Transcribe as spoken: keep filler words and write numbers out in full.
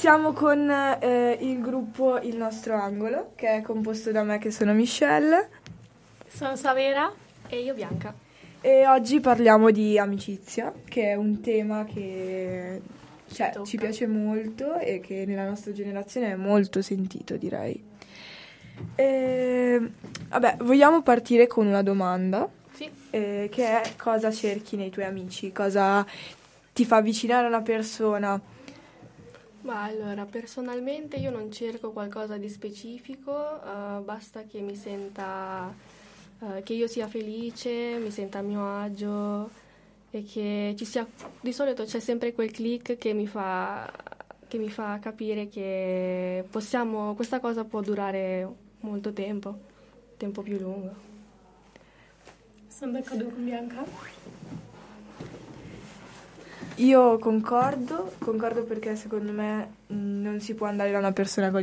Siamo con eh, il gruppo Il Nostro Angolo, che è composto da me, che sono Michelle. Sono Savera e io Bianca. E oggi parliamo di amicizia, che è un tema che cioè, ci, ci piace molto e che nella nostra generazione è molto sentito, direi. E, vabbè, vogliamo partire con una domanda, sì. eh, che è: cosa cerchi nei tuoi amici? Cosa ti fa avvicinare a una persona? Ma allora, personalmente io non cerco qualcosa di specifico, uh, basta che mi senta, uh, che io sia felice, mi senta a mio agio e che ci sia, di solito c'è sempre quel click che mi fa, che mi fa capire che possiamo, questa cosa può durare molto tempo, tempo più lungo. Sono d'accordo con Bianca. Io concordo, concordo perché secondo me mh, non si può andare da una persona con